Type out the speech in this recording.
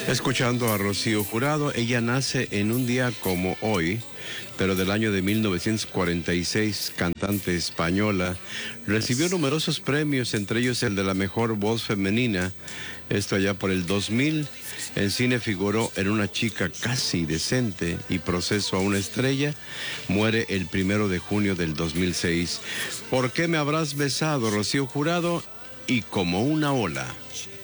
Escuchando a Rocío Jurado, ella nace en un día como hoy, pero del año de 1946, cantante española, recibió numerosos premios, entre ellos el de la mejor voz femenina, esto allá por el 2000. En cine figuró en Una chica casi decente y Proceso a una estrella. Muere el 1 de junio del 2006. ¿Por qué me habrás besado, Rocío Jurado? Y Como una ola.